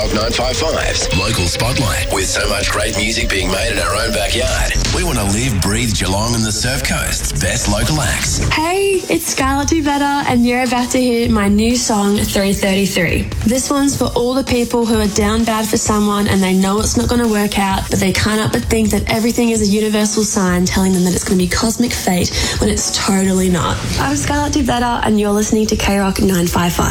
K-Rock 955's Local Spotlight. With so much great music being made in our own backyard, we want to live, breathe Geelong and the Surf Coast's best local acts. Hey, it's Scarlett Do Better, and you're about to hear my new song, 333. This one's for all the people who are down bad for someone and they know it's not going to work out, but they can't help but think that everything is a universal sign telling them that it's going to be cosmic fate when it's totally not. I'm Scarlett Do Better, and you're listening to K-Rock 955.